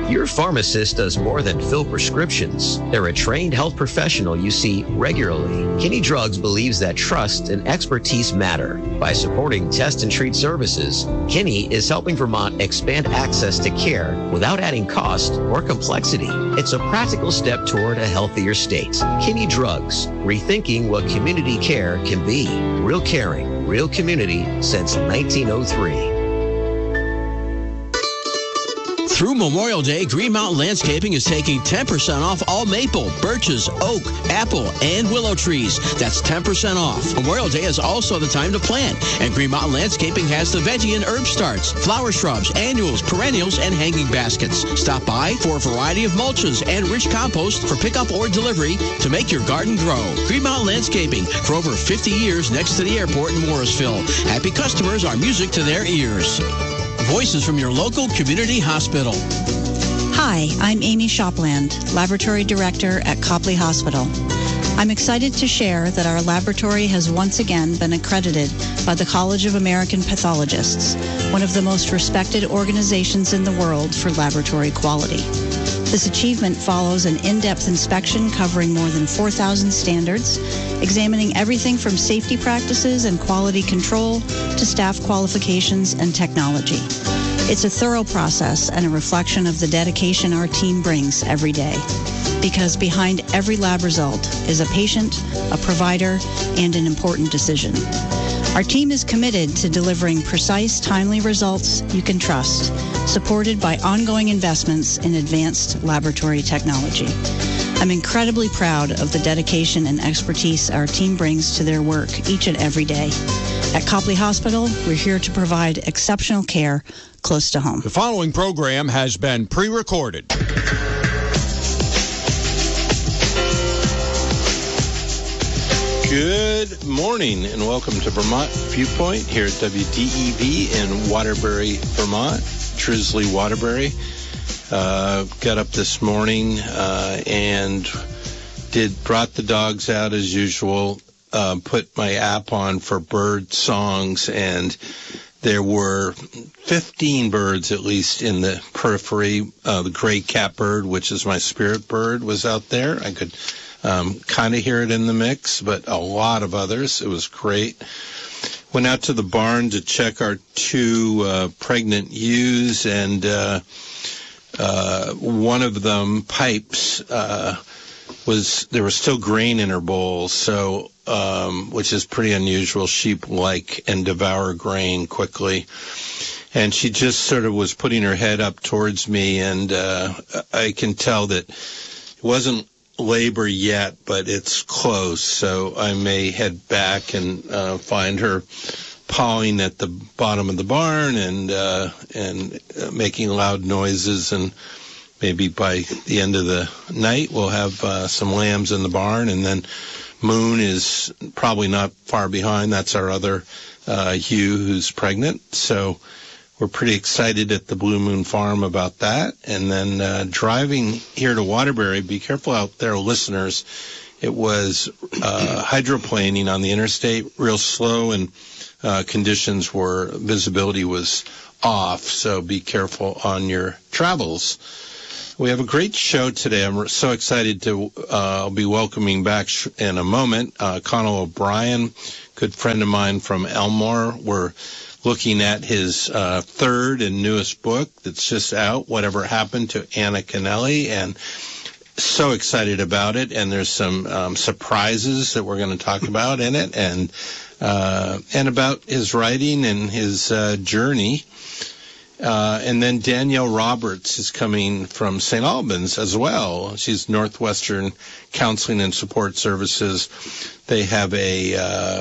Your pharmacist does more than fill prescriptions. They're a trained health professional you see regularly. Kinney Drugs believes that trust and expertise matter. By supporting test and treat services, Kinney is helping Vermont expand access to care without adding cost or complexity. It's a practical step toward a healthier state. Kinney Drugs, rethinking what community care can be. Real caring, real community since 1903. Through Memorial Day, Green Mountain Landscaping is taking 10% off all maple, birches, oak, apple, and willow trees. That's 10% off. Memorial Day is also the time to plant, and Green Mountain Landscaping has the veggie and herb starts, flower shrubs, annuals, perennials, and hanging baskets. Stop by for a variety of mulches and rich compost for pickup or delivery to make your garden grow. Green Mountain Landscaping, for over 50 years next to the airport in Morrisville. Happy customers are music to their ears. Voices from your local community hospital. Hi, I'm Amy Shopland, Laboratory Director at Copley Hospital. I'm excited to share that our laboratory has once again been accredited by the College of American Pathologists, one of the most respected organizations in the world for laboratory quality. This achievement follows an in-depth inspection covering more than 4,000 standards, examining everything from safety practices and quality control to staff qualifications and technology. It's a thorough process and a reflection of the dedication our team brings every day. Because behind every lab result is a patient, a provider, and an important decision. Our team is committed to delivering precise, timely results you can trust, supported by ongoing investments in advanced laboratory technology. I'm incredibly proud of the dedication and expertise our team brings to their work each and every day. At Copley Hospital, we're here to provide exceptional care close to home. The following program has been pre-recorded. Good morning and welcome to Vermont Viewpoint here at WDEV in Waterbury, Vermont. Drizzly Waterbury. Got up this morning and brought the dogs out as usual, put my app on for bird songs, and there were 15 birds at least in the periphery. The gray catbird, which is my spirit bird, was out there. I could kind of hear it in the mix, but a lot of others. It was great. Went out to the barn to check our two pregnant ewes, and one of them, Pipes, there was still grain in her bowl, so which is pretty unusual. Sheep like and devour grain quickly. And she just sort of was putting her head up towards me, and I can tell that it wasn't labor yet, but it's close, so I may head back and find her pawing at the bottom of the barn and making loud noises, and maybe by the end of the night we'll have some lambs in the barn, and then Moon is probably not far behind. That's our other ewe who's pregnant, so we're pretty excited at the Blue Moon Farm about that. And then driving here to Waterbury, be careful out there, listeners. It was hydroplaning on the interstate, real slow, and visibility was off, so be careful on your travels. We have a great show today. I'm so excited to I'll be welcoming back in a moment Connell O'Brien, good friend of mine from Elmore. We're looking at his third and newest book that's just out, Whatever Happened to Anna Kennelly, and so excited about it. And there's some surprises that we're going to talk about in it, and about his writing and his journey. And then Danielle Roberts is coming from St. Albans as well. She's Northwestern Counseling and Support Services. They have a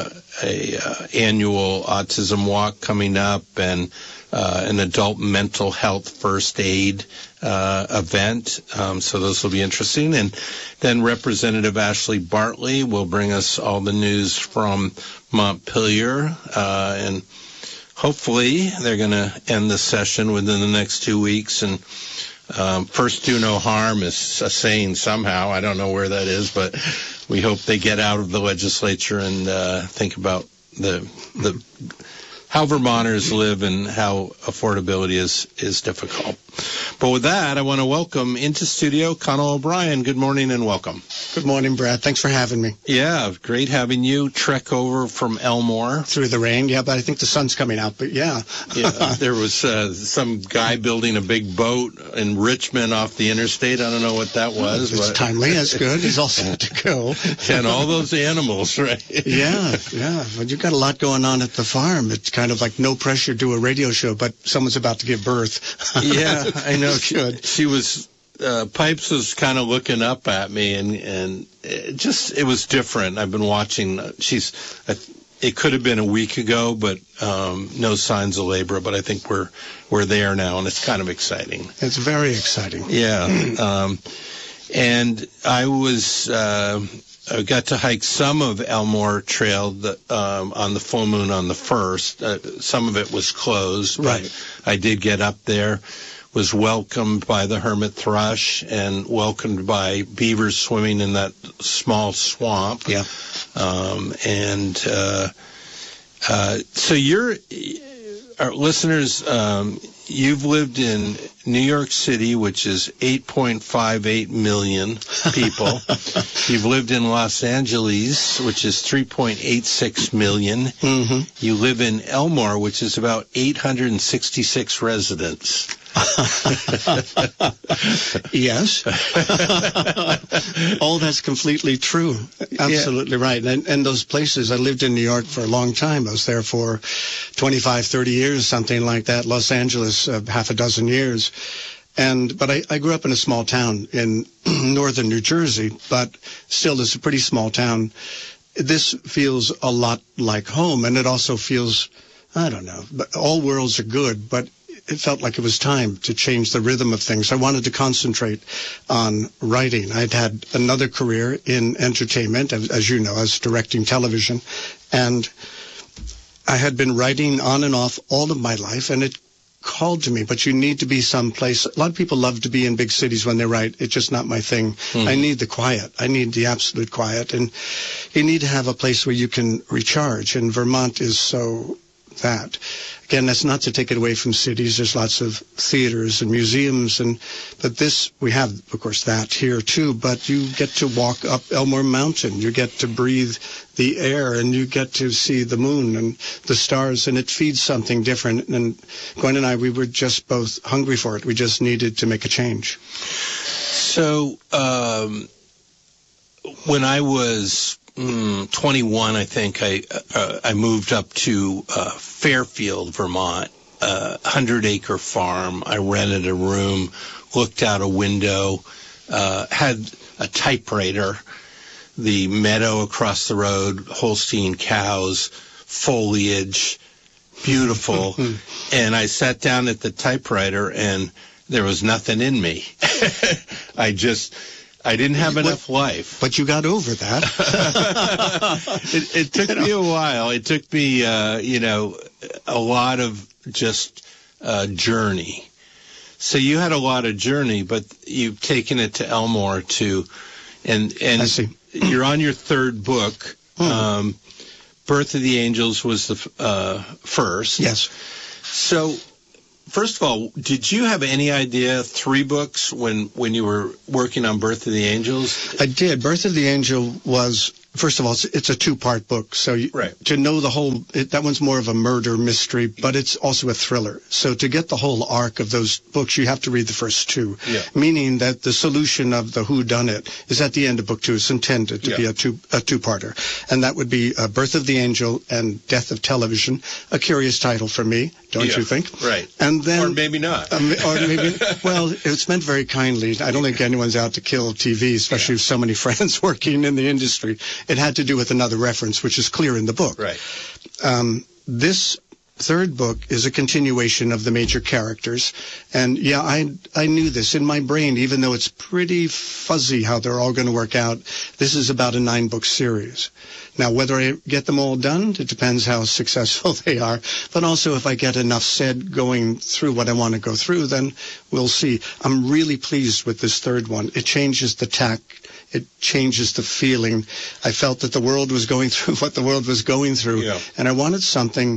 annual autism walk coming up, and an adult mental health first aid event. So those will be interesting. And then Representative Ashley Bartley will bring us all the news from Montpelier, and hopefully they're going to end the session within the next 2 weeks. And first do no harm is a saying somehow. I don't know where that is, but we hope they get out of the legislature and think about the how Vermonters live and how affordability is difficult. But with that, I want to welcome into studio Connell O'Brien. Good morning and welcome. Good morning, Brad. Thanks for having me. Yeah, great having you trek over from Elmore. Through the rain, yeah, but I think the sun's coming out, but yeah. Yeah, there was some guy building a big boat in Richmond off the interstate. I don't know what that was. It's timely. That's good. He's all set to go. And all those animals, right? Yeah. Well, you've got a lot going on at the farm. It's kind of like no pressure to do a radio show, but someone's about to give birth. Yeah, I know. She was, Pipes was kind of looking up at me, and it was different. I've been watching. It could have been a week ago, but no signs of labor. But I think we're there now, and it's kind of exciting. It's very exciting. Yeah, and I got to hike some of Elmore Trail on the full moon on the 1st. Some of it was closed, right? But I did get up there. Was welcomed by the hermit thrush and welcomed by beavers swimming in that small swamp. Yeah. So our listeners, you've lived in New York City, which is 8.58 million people. You've lived in Los Angeles, which is 3.86 million. Mm-hmm. You live in Elmore, which is about 866 residents. Yes. All that's completely true. Absolutely right. And those places, I lived in New York for a long time. I was there for 25, 30 years, something like that. Los Angeles, half a dozen years. But I grew up in a small town in northern New Jersey, but still it's a pretty small town. This feels a lot like home, and it also feels, I don't know, but all worlds are good, but it felt like it was time to change the rhythm of things. I wanted to concentrate on writing. I'd had another career in entertainment, as you know, I was directing television, and I had been writing on and off all of my life, and it called to me, but you need to be someplace. A lot of people love to be in big cities when they write. It's just not my thing. I need the quiet. I need the absolute quiet, and you need to have a place where you can recharge, and Vermont is so that. Again, that's not to take it away from cities. There's lots of theaters and museums, but this, we have, of course, that here too, but you get to walk up Elmore Mountain. You get to breathe the air, and you get to see the moon and the stars, and it feeds something different. And Gwen and I, we were just both hungry for it. We just needed to make a change. So, when I was 21, I think I moved up to Fairfield, Vermont, 100-acre farm. I rented a room, looked out a window, had a typewriter, the meadow across the road, Holstein cows, foliage, beautiful. And I sat down at the typewriter, and there was nothing in me. I didn't have enough life. But you got over that. It took me a while. It took me, a lot of just journey. So you had a lot of journey, but you've taken it to Elmore too. And I see. You're on your third book. Birth of the Angels was the first. Yes. So, first of all, did you have any idea 3 books when you were working on Birth of the Angels? I did. Birth of the Angel was, first of all, it's a 2-part book. So to know the whole, that one's more of a murder mystery, but it's also a thriller. So to get the whole arc of those books, you have to read the first 2. Yeah. Meaning that the solution of the whodunit is at the end of book 2. It's intended to be a two-parter. And that would be Birth of the Angel and Death of Television. A curious title for me, don't you think? Right. And then, or maybe not. Well, it's meant very kindly. I don't think anyone's out to kill TV, especially with so many friends working in the industry. It had to do with another reference, which is clear in the book. Right. This third book is a continuation of the major characters. And yeah, I knew this in my brain, even though it's pretty fuzzy how they're all going to work out. This is about a 9-book series. Now, whether I get them all done, it depends how successful they are. But also, if I get enough said going through what I want to go through, then we'll see. I'm really pleased with this third one. It changes the tack. It changes the feeling. I felt that the world was going through what the world was going through. Yeah. And I wanted something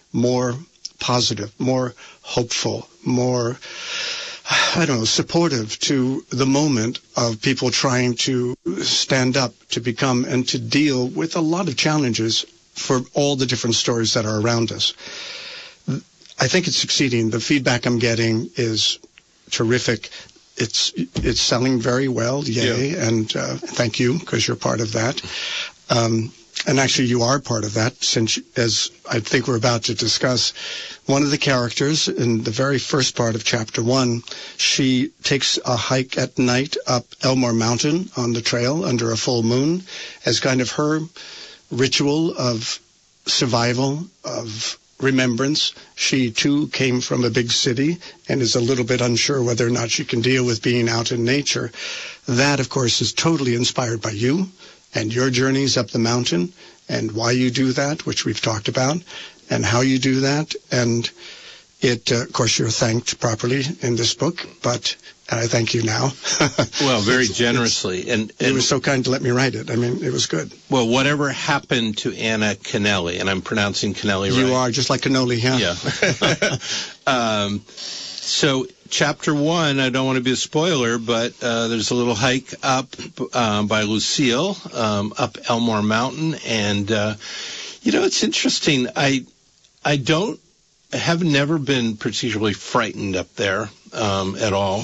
more positive, more hopeful, more, supportive to the moment of people trying to stand up, to become, and to deal with a lot of challenges for all the different stories that are around us. I think it's succeeding. The feedback I'm getting is terrific. It's selling very well, yay, and thank you, because you're part of that. And actually, you are part of that, since, as I think we're about to discuss, one of the characters in the very first part of Chapter 1, she takes a hike at night up Elmore Mountain on the trail under a full moon as kind of her ritual of survival, of remembrance. She, too, came from a big city and is a little bit unsure whether or not she can deal with being out in nature. That, of course, is totally inspired by you and your journeys up the mountain and why you do that, which we've talked about, and how you do that. And it, of course, you're thanked properly in this book, but I thank you now. Well, very generously. And you were so kind to let me write it. I mean, it was good. Well, whatever happened to Anna Kennelly, and I'm pronouncing Kennelly right? You are, just like cannoli, yeah. Yeah. So Chapter 1, I don't want to be a spoiler, but there's a little hike up by Lucille, up Elmore Mountain. And, it's interesting. I have never been particularly frightened up there at all.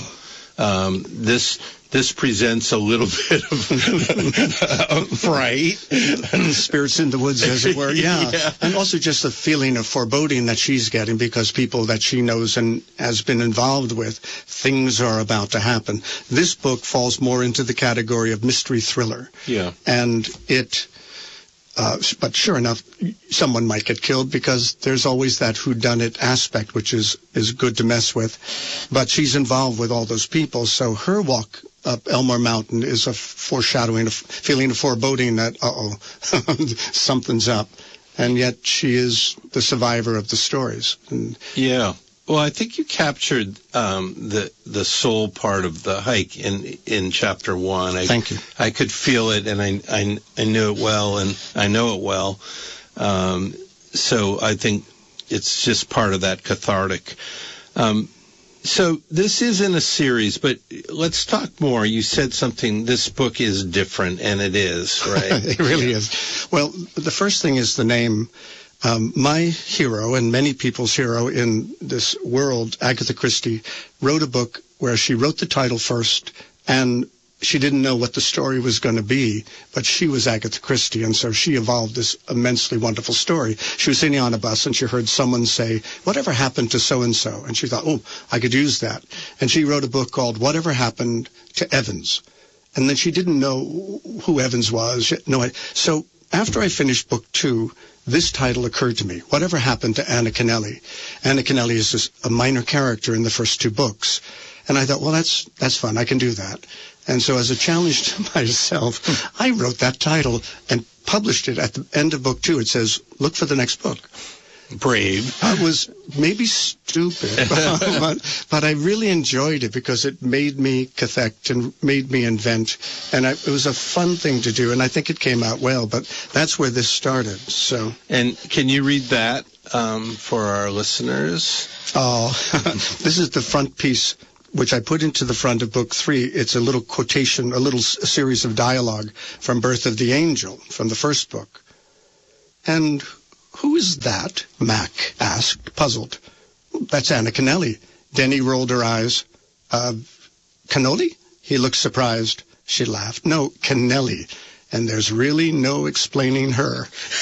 This presents a little bit of fright. Spirits in the woods, as it were, yeah. And also just the feeling of foreboding that she's getting because people that she knows and has been involved with, things are about to happen. This book falls more into the category of mystery thriller. Yeah. And it... but sure enough, someone might get killed because there's always that whodunit aspect, which is good to mess with. But she's involved with all those people, so her walk up Elmore Mountain is a foreshadowing, a feeling of foreboding that, something's up. And yet she is the survivor of the stories. And yeah. Well, I think you captured the soul part of the hike in Chapter 1. Thank you. I could feel it, and I knew it well, and I know it well. So I think it's just part of that cathartic. So this isn't a series, but let's talk more. You said something, this book is different, and it is, right? It really is. Well, the first thing is the name. My hero, and many people's hero in this world, Agatha Christie, wrote a book where she wrote the title first, and she didn't know what the story was going to be, but she was Agatha Christie, and so she evolved this immensely wonderful story. She was sitting on a bus, and she heard someone say, "Whatever happened to so-and-so?" And she thought, oh, I could use that. And she wrote a book called Whatever Happened to Evans. And then she didn't know who Evans was. So after I finished book 2, this title occurred to me, Whatever Happened to Anna Kennelly? Anna Kennelly is just a minor character in the first 2 books. And I thought, well, that's fun. I can do that. And so as a challenge to myself, I wrote that title and published it at the end of book 2. It says, look for the next book. Brave. I was maybe stupid, but I really enjoyed it because it made me cathect and made me invent. And it was a fun thing to do, and I think it came out well. But that's where this started. So. And can you read that for our listeners? Oh, this is the front piece, which I put into the front of book 3. It's a little quotation, a little series of dialogue from Birth of the Angel, from the first book. And who is that? Mac asked, puzzled. That's Anna Kennelly. Denny rolled her eyes. Cannoli? He looked surprised. She laughed. No, Kennelly. And there's really no explaining her.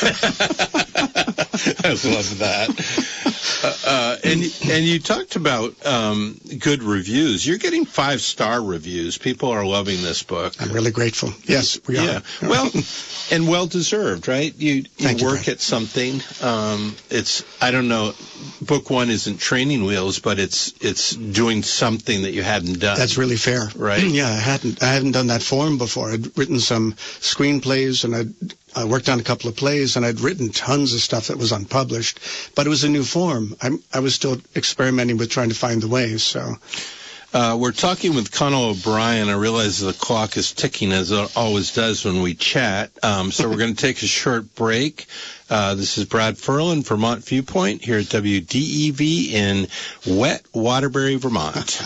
I love that. And you talked about good reviews. You're getting 5-star reviews. People are loving this book. I'm really grateful. Yes, we are. Yeah. Well, and well-deserved, right? You work at something. I don't know, book 1 isn't Training Wheels, but it's doing something that you hadn't done. That's really fair. Right? Yeah, I hadn't done that form before. I'd written some screenplays, and I worked on a couple of plays, and I'd written tons of stuff that was unpublished, but it was a new form. I was still experimenting with trying to find the way, so. We're talking with Connell O'Brien. I realize the clock is ticking as it always does when we chat. So we're going to take a short break. This is Brad Ferland, Vermont Viewpoint, here at WDEV in wet Waterbury, Vermont.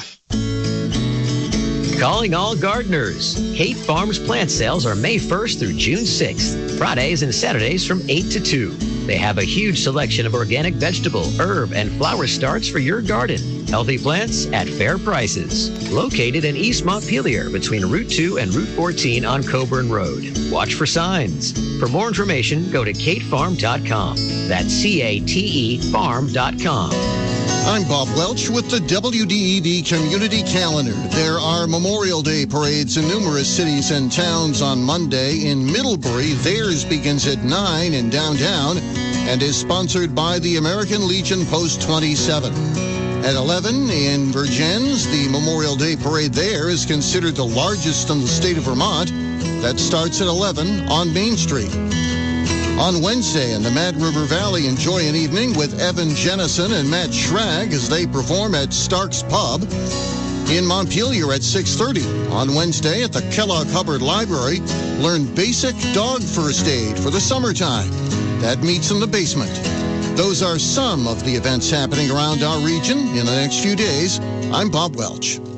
Calling all gardeners. Kate Farms plant sales are May 1st through June 6th, Fridays and Saturdays from 8 to 2. They have a huge selection of organic vegetable, herb, and flower starts for your garden. Healthy plants at fair prices. Located in East Montpelier between Route 2 and Route 14 on Coburn Road. Watch for signs. For more information, go to katefarm.com. That's CATE farm.com. I'm Bob Welch with the WDEV Community Calendar. There are Memorial Day parades in numerous cities and towns on Monday. In Middlebury, theirs begins at 9 in downtown and is sponsored by the American Legion Post 27. At 11 in Vergennes, the Memorial Day parade there is considered the largest in the state of Vermont. That starts at 11 on Main Street. On Wednesday in the Mad River Valley, enjoy an evening with Evan Jennison and Matt Schrag as they perform at Stark's Pub. In Montpelier at 6:30. On Wednesday at the Kellogg Hubbard Library, learn basic dog first aid for the summertime. That meets in the basement. Those are some of the events happening around our region in the next few days. I'm Bob Welch.